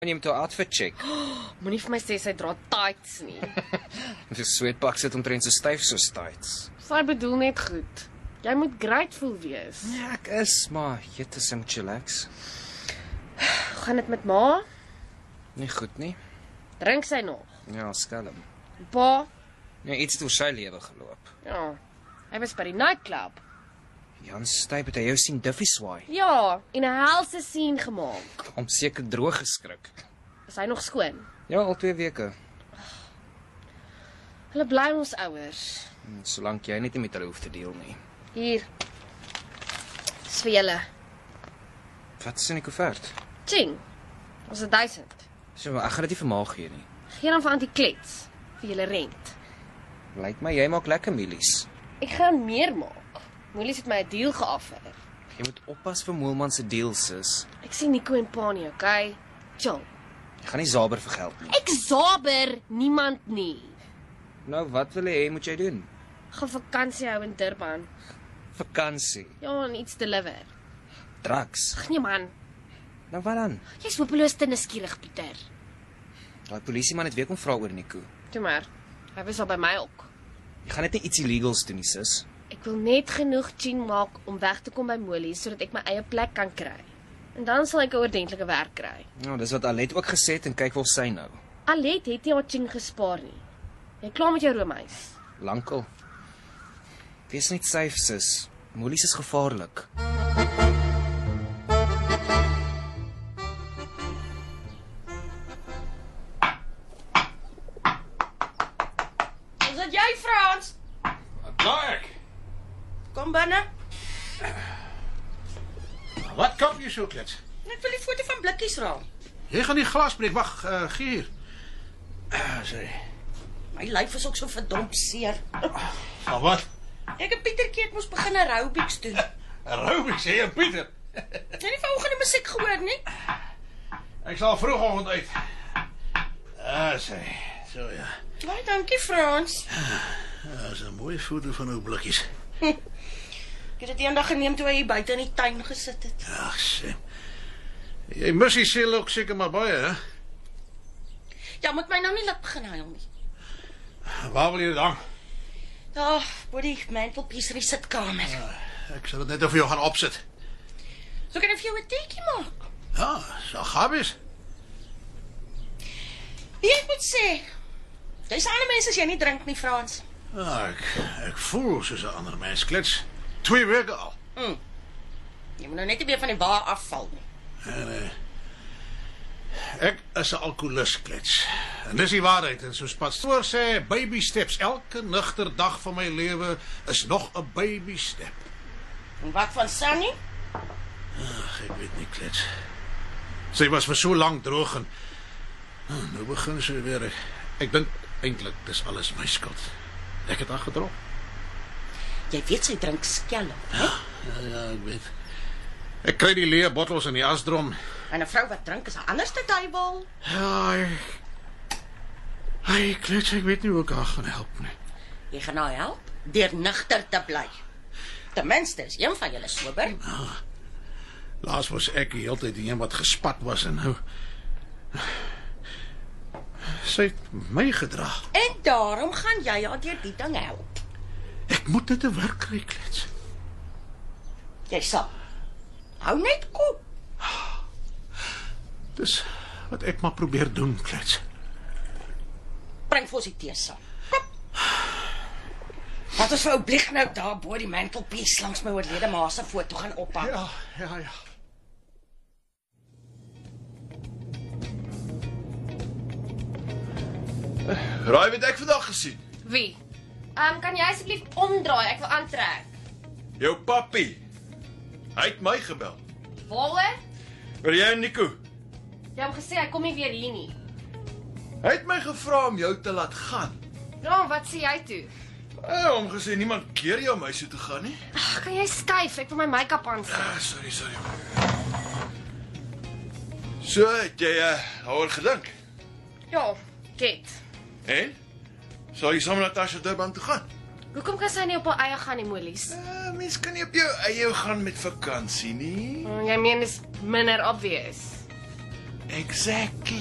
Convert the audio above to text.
Jy moet haar outfit check. Moenie vir my sê sy dra tights nie. Die sweetpak sit omtrent so styf soos tights. Sy bedoel net goed. Jy moet grateful wees. Ja, ek is, maar jy te sim chillax. Hoe gaan dit met ma? Nie goed nie. Drink sy nog? Ja, skelm. Pa? Ja, iets het oor sy lewe geloop. Ja. Hy was by die nightclub. Jan Styp het hy jou sien Duffy swaai. Ja, en 'n helse scene gemaak. Om seker droog geskrik. Is hy nog skoon? Ja, al 2 weke. Hulle bly ons ouers. Solank jy net nie met hulle hoef te deel nie. Hier. Dis vir julle. Wat is in die koevert? Ching. Ons het 1000. So, ek gaan dit nie vir ma gee nie. Geen dan vir anti-klets. Vir julle rent. Lyk my jy maak lekker mielies. Ek gaan meer maak. Moelies het my 'n deal geoffer. Jy moet oppas vir Moelman se deal, sis. Ek sien Nico en Pani, okay? Chill. Jy gaan nie saber vir geld nie. Ek saber niemand nie. Nou, wat wil jy moet jy doen? Gaan vakansie hou in Durban. Vakansie. Ja, en iets deliver. Drugs. Ag nee man, Nou wat dan? jy's hopeloos te nuuskierig, Pieter. Daai polisieman het weer kom vra oor Nico. Toe maar. Hy was al by my ook. Jy gaan net nie iets illegals doen nie, sis. Ek wil net genoeg chin maak om weg te kom by Molly sodat ek my eie plek kan kry. En dan sal ek 'n ordentlike werk kry. Nou, dis wat Alet ook gesê het en kyk waar sy nou. Alet het nie haar chin gespaar nie. Jy klaar met jou roomhuis? Lankal. Wees net safe, sis. Molies is gevaarlik. Is dit jy, Frans? Daar ek. Kom binne. Wat kap jy so klets? Ek wil die foto van blikkies raam. Jy gaan die glas breek. Wag, gee hier. Sê. My lyf is ook so verdomp seer. Van wat? Ek en Pietertjie het mos begin aerobics doen. Aerobics, hè, Pieter. Jy het nie vanoggend die musiek gehoor nie? Ek sal vroegoggend uit. Sê. So ja. Baie dankie, Frans. Dat is 'n mooi foto van ou blikkies. Ek het dit eendag geneem toe hy hier buite in die tuin gesit het. Ag, sê. Jy mis die siel ook seker maar baie, hè? Ja, moet my nou nie laat begin huil nie. Waar wil jy dit hang? Daar, bo die mantelpiece in die sitkamer. Ek sal dit net vir jou gaan opsit. So kan ek vir jou 'n teetjie maak. Ja, so gabies. Ek moet sê, dis ander mense as jy nie drink nie, Frans. Ek voel soos 'n ander mens klets. 2 weke al. Jy moet nou net nie weer van die wa afval nie. Nee. Ek is 'n alkoholist klets. En dis die waarheid. En soos pastoor sê, baby steps. Elke nugter dag van my lewe is nog 'n baby step. En wat van Sunny? Ag, ek weet nie klets. Sy was vir so lank droog en nou begin sy weer. Ek dink eintlik dis alles my skuld. Ek het haar gedrop. Jy weet sy drink skelm, hè? Ja, ek weet. Ek kry die leë bottels in die asdrom. En 'n vrou wat drink is 'n anderste duiwel. Ja, hy klets, ek weet nie hoe ek haar gaan help nie. Jy gaan haar help deur nugter te bly. Ten minste is een van julle sober. Laas was ek die hele tyd die een wat gespat was en nou sy het my gedra. En daarom gaan jy haar deur die ding help. Ek moet net 'n werk kry, klets. Jy sal. Hou net kop. Dis wat ek maar probeer doen, klets. Bring vir ons die tee saam. Kom. Wat is vir ou blik nou daar bo die mantelpiece langs my oorlede ma se foto gaan ophang. Ja. Raai wat ek vandag gesien? Wie? Kan jy asseblief omdraai? Ek wil aantrek. Jou papi. Hy het my gebel. Waaroor? Oor jy en Nico. Jy het gesê hy kom nie weer hier nie. Hy het my gevra om jou te laat gaan. Ja, wat sê jy toe? Hom gesê niemand keer jou om huis toe te gaan nie. Ag, kan jy skuif? Ek wil my make-up aansit. Sorry. So, het jy daaroor gedink? Ja, Ket. En? Sal jy saam met Natasha Durban toe gaan? Hoekom kan sy nie op haar eie gaan nie, Molies? Mens kan nie op jou eie gaan met vakansie nie. Jy meen is minder obvious. Exactly.